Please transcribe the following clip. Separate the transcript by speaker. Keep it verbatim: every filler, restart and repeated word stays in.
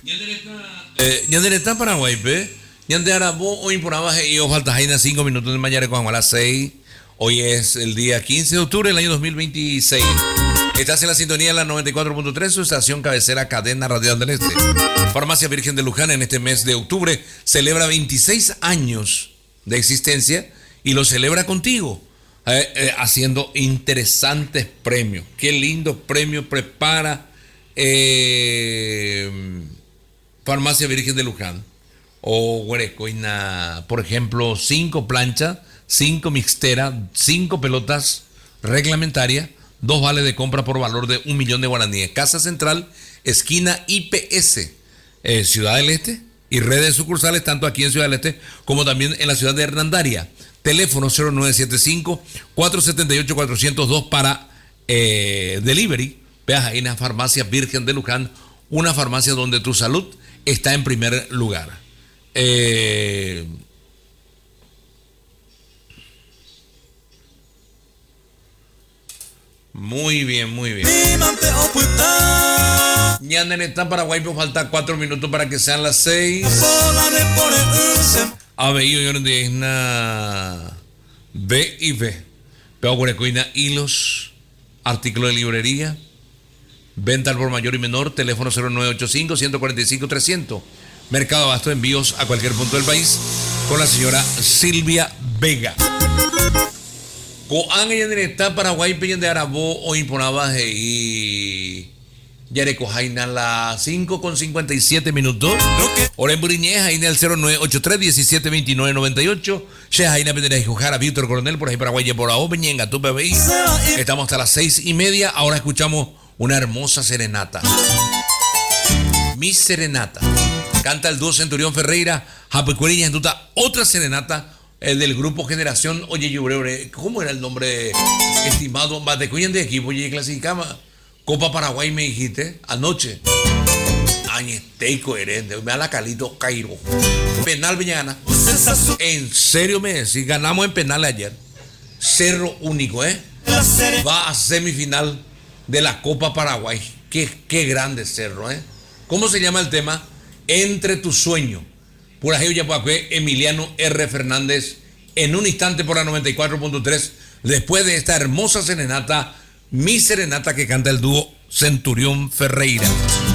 Speaker 1: Ñandere está Paraguay, pe. Ñande Arabo, hoy por abajo y falta Jaina cinco minutos de mañana con a las seis. Hoy es el día quince de octubre del año dos mil veintiséis. Estás en la sintonía de la noventa y cuatro punto tres, su estación cabecera, Cadena Radial del Este. Farmacia Virgen de Luján en este mes de octubre celebra veintiséis años de existencia y lo celebra contigo, eh, eh, haciendo interesantes premios. Qué lindo premio prepara eh, Farmacia Virgen de Luján. O Huerecoina, por ejemplo, cinco planchas, cinco mixteras, cinco pelotas reglamentarias, dos vales de compra por valor de un millón de guaraníes. Casa Central, esquina I P S, eh, Ciudad del Este, y redes sucursales tanto aquí en Ciudad del Este como también en la ciudad de Hernandaria. Teléfono cero nueve siete cinco, cuatro siete ocho, cuatro cero dos para eh, delivery. Veas ahí en la Farmacia Virgen de Luján, una farmacia donde tu salud está en primer lugar. Eh, muy bien, muy bien. Ñanden está en Paraguay, pues falta cuatro minutos para que sean las seis. A ver, yo de una B y B. Pero Guarecoina, hilos, artículos de librería, venta al por mayor y menor, teléfono cero nueve ocho cinco, uno cuatro cinco, trescientos. Mercado Abasto, envíos a cualquier punto del país con la señora Silvia Vega. Coan en está Paraguay, Peña de Arabó, hoy por abajo y Yareco Jaina las cinco con cincuenta y siete minutos. Oren Buriñez, Jaina el cero nueve ocho tres, diecisiete veintinueve noventa y ocho. Che Jaina Pedro Jujara, Víctor Coronel, por ahí Paraguay, por ahora, Peñenga, tu P B I. Estamos hasta las seis y media. Ahora escuchamos una hermosa serenata. Mi serenata. Canta el dúo Centurión Ferreira, Japecueriña, Entuta, otra serenata eh, del grupo Generación. Oye, yo, ¿cómo era el nombre, estimado? Batecuyen de equipo, oye, clasificaba Copa Paraguay, me dijiste, anoche. Añete coherente, me da la Calito Cairo. Penal Viñana. En serio me decís, ganamos en penal ayer. Cerro único, ¿eh? Va a semifinal de la Copa Paraguay. Qué, qué grande Cerro, ¿eh? ¿Cómo se llama el tema? Entre tu sueño. Por ahí ya Emiliano R. Fernández, en un instante por la noventa y cuatro punto tres, después de esta hermosa serenata, mi serenata que canta el dúo Centurión Ferreira.